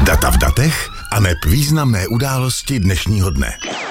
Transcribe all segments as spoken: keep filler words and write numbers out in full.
Data v datech aneb významné události dnešního dne.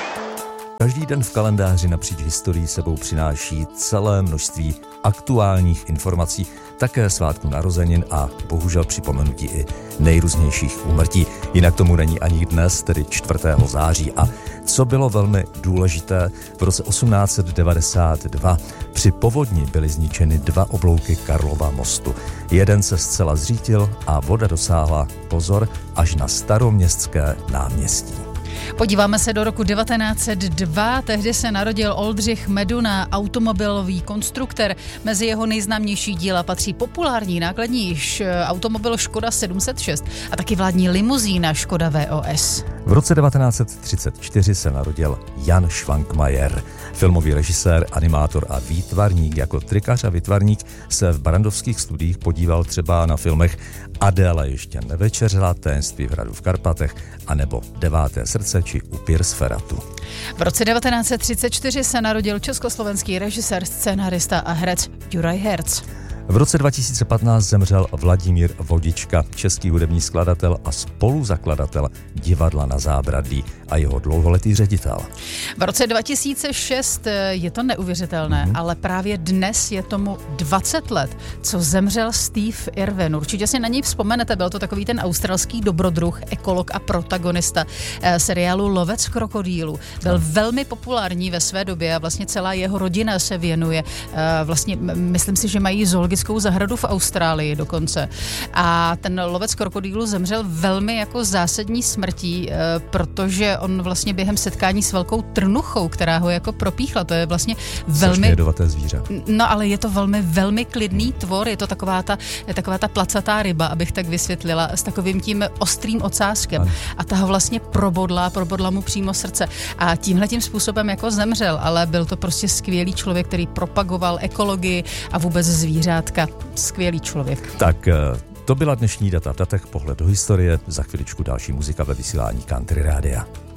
Každý den v kalendáři napříč historií sebou přináší celé množství aktuálních informací, také svátku narozenin a bohužel připomenutí i nejrůznějších úmrtí. Jinak tomu není ani dnes, tedy čtvrtého září. A co bylo velmi důležité, v roce osmnáct set devadesát dva při povodni byly zničeny dva oblouky Karlova mostu. Jeden se zcela zřítil a voda dosáhla, pozor, až na Staroměstské náměstí. Podíváme se do roku devatenáct set dva, tehdy se narodil Oldřich Meduna, automobilový konstruktor. Mezi jeho nejznámější díla patří populární nákladní automobil Škoda sedm set šest a taky vládní limuzína Škoda V O S. V roce devatenáct set třicet čtyři se narodil Jan Švankmajer, filmový režisér, animátor a výtvarník. Jako trikař a výtvarník se v barandovských studiích podíval třeba na filmech Adéla ještě nevečeřela, Tajemství v hradu v Karpatech anebo Deváté srdce či Upír z Feratu. V roce devatenáct set třicet čtyři se narodil československý režisér, scénarista a herec Juraj Herc. V roce dva tisíce patnáct zemřel Vladimír Vodička, český hudební skladatel a spoluzakladatel Divadla Na zábradlí a jeho dlouholetý ředitel. V roce dva tisíce šest je to neuvěřitelné, mm-hmm. ale právě dnes je tomu dvacet let, co zemřel Steve Irwin. Určitě si na něj vzpomenete, byl to takový ten australský dobrodruh, ekolog a protagonista eh, seriálu Lovec krokodýlů. Byl no. velmi populární ve své době a vlastně celá jeho rodina se věnuje. Eh, vlastně myslím si, že mají zoologickou zahradu v Austrálii dokonce. A ten lovec krokodýlu zemřel velmi jako zásadní smrtí, e, protože on vlastně během setkání s velkou trnuchou, která ho jako propíchla, to je vlastně velmi... jedovaté zvíře. No, ale je to velmi, velmi klidný tvor, je to taková ta, je taková ta placatá ryba, abych tak vysvětlila, s takovým tím ostrým ocáskem. Ano. A ta ho vlastně probodla, probodla mu přímo srdce. A tímhletím způsobem jako zemřel, ale byl to prostě skvělý člověk, který propagoval ekologii a vůbec zvířátka. Skvělý člověk. Tak to byla dnešní Data v datech, pohled do historie. Za chviličku další muzika ve vysílání Country Rádia.